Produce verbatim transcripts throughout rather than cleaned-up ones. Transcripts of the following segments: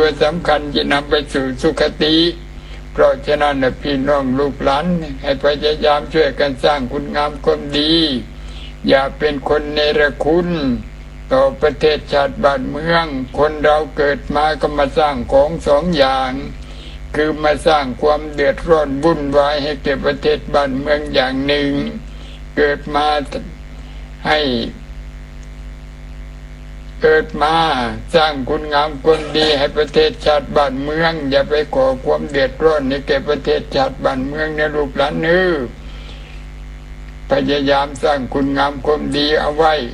ตัวสำคัญจะนำไปสู่สุคติเพราะฉะนั้นพี่น้องลูกหลานให้พยายามช่วยกันสร้างคุณงามความดีอย่าเป็นคนเนรคุณต่อประเทศชาติบ้านเมืองคนเราเกิดมาก็มาสร้างของสองอย่างคือมาสร้างความเดือดร้อนวุ่นวายให้แก่ประเทศบ้านเมืองอย่างหนึ่งเกิดมาให้เกิดมาสร้างคุณงามความดีให้ประเทศชาติบ้านเมืองอย่าไปก่อความเดือดร้อนให้แก่ประเทศชาติบ้านเมืองในลูกหลานนื้อพยายามสร้างคุณงามความดีเอาไว้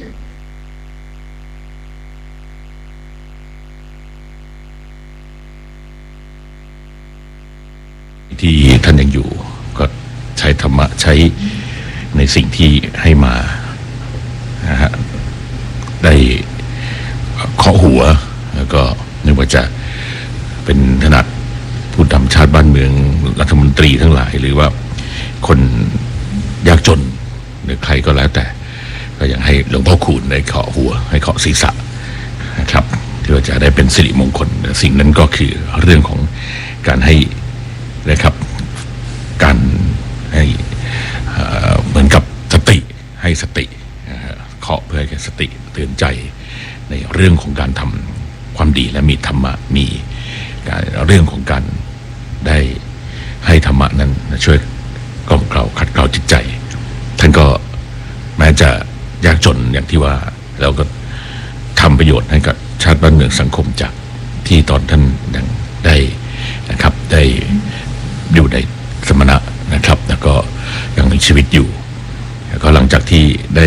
ที่ท่านยังอยู่ก็ใช้ธรรมะใช้ในสิ่งที่ให้มานะฮะได้เคาะหัวแล้วก็ไม่ว่าจะเป็นถนัดผู้นำชาติบ้านเมืองรัฐมนตรีทั้งหลายหรือว่าคนยากจนหรือใครก็แล้วแต่ก็ยังให้หลวงพ่อคูณได้เคาะหัวให้เคาะศีรษะนะครับที่ว่าจะได้เป็นสิริมงคลสิ่งนั้นก็คือเรื่องของการให้นะครับการให้เหมือนกับสติให้สติเคาะเพื่อให้สติเตือนใจในเรื่องของการทำความดีและมีธรรมะมีเรื่องของการได้ให้ธรรมะนั้นช่วยกล่อมเกลาขัดเกลาจิตใจท่านก็แม้จะยากจนอย่างที่ว่าเราก็ทำประโยชน์ให้กับชาติบ้านเมืองสังคมจากที่ตอนท่านยังได้นะครับได้อยู่ในสมณะนะครับแล้วก็ยังมีชีวิตอยู่แล้วก็หลังจากที่ได้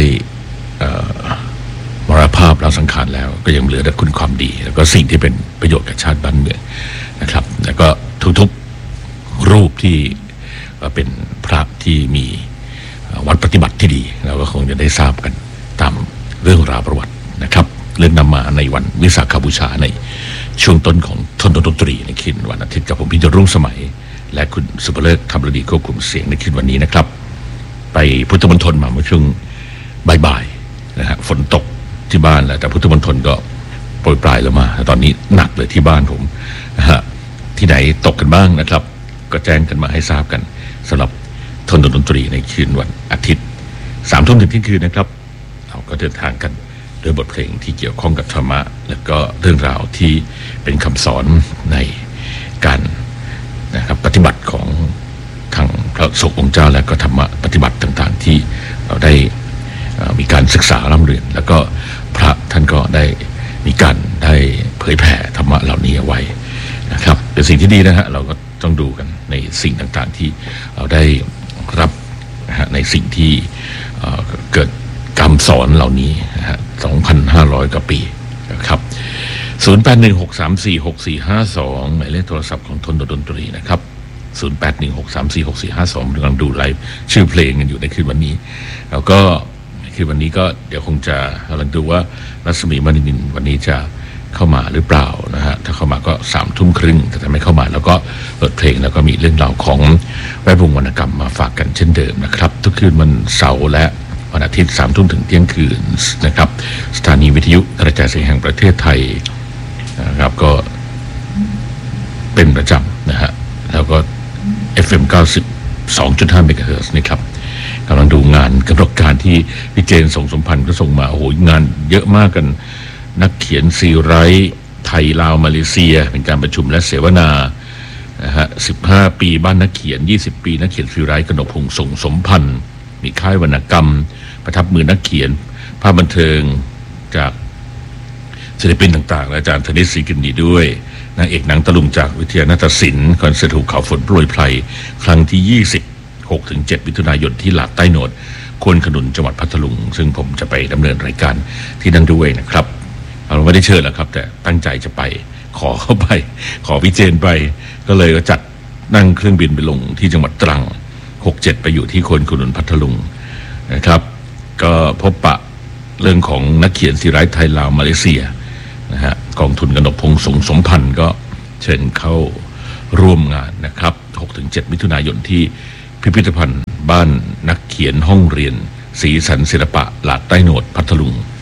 มรณภาพแล้วสังขารแล้วก็ยังเหลือแต่คุณความดีแล้วก็สิ่งที่เป็นประโยชน์กับชาติบ้านเมืองนะครับแล้วก็ทุกๆรูปที่เป็นพระที่มีวัดปฏิบัติที่ดีเราก็คงจะได้ทราบกันตามเรื่องราวประวัตินะครับเรื่องนำมาในวันวิสาขบูชาในช่วงต้นของทนดนตรีในคืนวันอาทิตย์กับผมพิจารรุ่งสมัยและคุณสุภเลิศธรรมฤดีควบคุมเสียงในคืนวันนี้นะครับไปพุทธมณฑลมาเมื่อช่วงบ่ายๆนะฮะฝนตกที่บ้านแล้วแต่พุทธมณฑลก็โปรยปลายแล้วมาตอนนี้หนักเลยที่บ้านผมนะฮะที่ไหนตกกันบ้างนะครับก็แจ้งกันมาให้ทราบกันสำหรับทนดนตรีในคืนวันอาทิตย์สามทุ่มถึงเที่ยงคืนนะครับเราก็เดินทางกันด้วยบทเพลงที่เกี่ยวข้องกับธรรมะแล้วก็เรื่องราวที่เป็นคำสอนในการนะครับปฏิบัติของทางพระสงฆ์องค์เจ้าและก็ธรรมะปฏิบัติต่างๆที่เราได้มีการศึกษาร่ำเรียนแล้วก็พระท่านก็ได้มีการได้เผยแผ่ธรรมะเหล่านี้เอาไว้นะครับเป็นสิ่งที่ดีนะฮะเราก็ต้องดูกันในสิ่งต่างๆที่เราได้รับนะฮะในสิ่งที่เกิดคำสอนเหล่านี้นะฮะ สองพันห้าร้อย กว่าปีนะครับศูนย์ แปด หนึ่ง หก สาม สี่ หก สี่ ห้า สองหมายเลขโทรศัพท์ของทนดนตรีนะครับศูนย์ แปด หนึ่ง หก สาม สี่ หก สี่ ห้า สองกำลังดูไลฟ์ชื่อเพลงกันอยู่ในคืนวันนี้แล้วก็คืนวันนี้ก็เดี๋ยวคงจะกำลังดูว่ารัศมีมณีนินวันนี้จะเข้ามาหรือเปล่านะฮะถ้าเข้ามาก็สามทุ่มครึ่งแต่ถ้าไม่เข้ามาแล้วก็เปิดเพลงแล้วก็มีเรื่องราวของแวดวงวรรณกรรมมาฝากกันเช่นเดิมนะครับทุกคืนวันเสาร์และวันอาทิตย์สามทุ่มถึงเที่ยงคืนนะครับสถานีวิทยุกระจายเสียงแห่งประเทศไทยนะครับก็เป็นประจำนะฮะแล้วก็ เอฟ เอ็ม เก้าสิบสองจุดห้า เมกะเฮิรตซ์นี่ครับกำลังดูงานกำหนดการที่พี่เจนส่งสมพันธ์ก็ส่งมาโอ้โหงานเยอะมากกันนักเขียนซีไรต์ไทยลาวมาเลเซียเป็นการประชุมและเสวนานะฮะสิบห้าปีบ้านนักเขียนยี่สิบปีนักเขียนซีไรต์กนกพงษ์ส่งสมพันธ์มีค่ายวรรณกรรมประทับมือนักเขียนภาพบันเทิงจากศิลปินต่างๆและอาจารย์ธนิตศรีกินดีด้วยนางเอกหนังตะลุงจากวิทยานาฏศิลป์คอนเสิร์ตภูเขาฝนโปรยไพรครั้งที่ยี่สิบหกถึงเจ็ดมิถุนายนที่หลาดใต้โหนดควนขนุนจังหวัดพัทลุงซึ่งผมจะไปดำเนินรายการที่นั่นด้วยนะครับเราไม่ได้เชิญหรอกครับแต่ตั้งใจจะไปขอเข้าไปขอพี่เจนไปก็เลยก็จัดนั่งเครื่องบินไปลงที่จังหวัดตรังหกเจ็ดไปอยู่ที่ควนขนุนพัทลุงนะครับก็พบปะเรื่องของนักเขียนซีไรต์ไทยลาวมาเลเซียนะฮะกองทุนกนกพงษ์ส่งสมพันธ์ก็เชิญเข้าร่วมงานนะครับ หกถึงเจ็ด มิถุนายนที่พิพิธภัณฑ์บ้านนักเขียนห้องเรียนศรีสันศิลปะหลาดใต้โหนดพัทลุง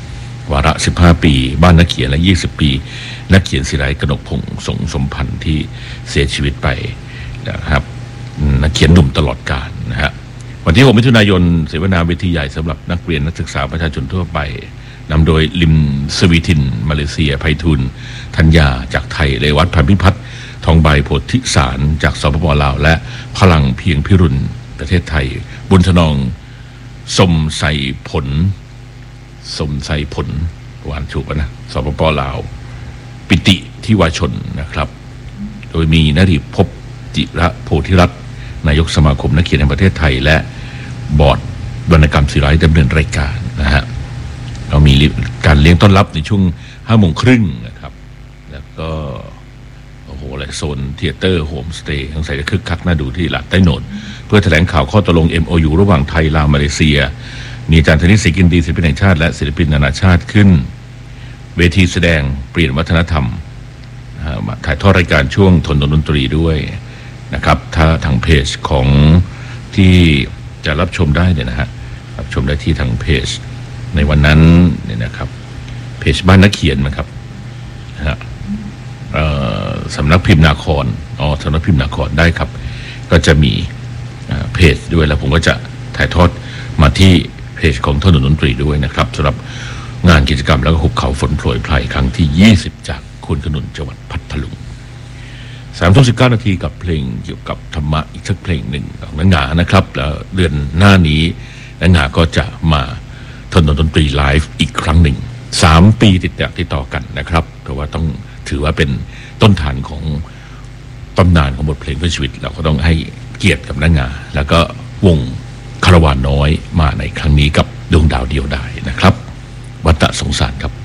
วาระสิบห้าปีบ้านนักเขียนและยี่สิบปีนักเขียนศิไรกนกพงษ์สงสมพันธ์ที่เสียชีวิตไปนะครับนักเขียนหนุ่มตลอดกาลนะฮะวันที่หกมิถุนายนเสวนาเวทีใหญ่สำหรับนักเรียนนักศึกษาประชาชนทั่วไปนำโดยลิมสวีทินมาเลเซียไพฑูรย์ธัญญาจากไทยเรวัตพันพิพัฒน์ทองใบโพธิสารจากสปป.ลาวและพลังเพียงพิรุณประเทศไทยบุญถนอมสมใส่ผลสมใส่ผลหวานฉุกนะสปป.ลาวปิติที่วาชนนะครับโดยมีนฤพพจิระโพธิรัตน์นายกสมาคมนักเขียนแห่งประเทศไทยและบอร์ดวรรณกรรมศิไรดำเนินรายการนะฮะเรามีการเลี้ยงต้อนรับในช่วงห้าโมงครึ่งนะครับแล้วก็โอ้โหอะไรโซนเธียเตอร์โฮมสเตย์ทั้งใส่จะคึกคักน่าดูที่หลาดใต้โหนดเพื่อแถลงข่าวข้อตกลง เอ็ม โอ ยู ระหว่างไทยลาวมาเลเซียมีอาจารย์ธนิตศรีกินดีศิลปินแห่งชาติและศิลปินนานาชาติขึ้นเวทีแสดงเปลี่ยนวัฒนธรรมถ่ายทอดรายการช่วงทนดนตรีด้วยนะครับถ้าทางเพจของที่จะรับชมได้เนี่ยนะฮะรับชมได้ที่ทางเพจในวันนั้นเนี่ยนะครับเพจบ้านนักเขียนนะครับนะฮะสำนักพิมพ์นาครอ๋อสำนักพิมพ์นาครได้ครับก็จะมีเพจด้วยแล้วผมก็จะถ่ายทอดมาที่เพจของถนนดนตรีด้วยนะครับสำหรับงานกิจกรรมแล้วก็หุบเขาฝนโปรยพรายครั้งที่ยี่สิบจากคุณขนุนจังหวัดพัทลุงสามทุ่มสิบเก้านาทีกับเพลงเกี่ยวกับธรรมะอีกสักเพลงหนึ่งของนังหงานะครับแล้วเดือนหน้านี้นังหงาก็จะมาถนนดนตรีไลฟ์อีกครั้งหนึ่งสามปีติดต่อติดต่อกันนะครับเพราะว่าต้องถือว่าเป็นต้นฐานของตำนานของบทเพลงเพื่อชีวิตเราก็ต้องให้เกียรติกับนังหงาแล้วก็วงคาราวานน้อยมาในครั้งนี้กับดวงดาวเดียวดายนะครับวัฏสงสารครับ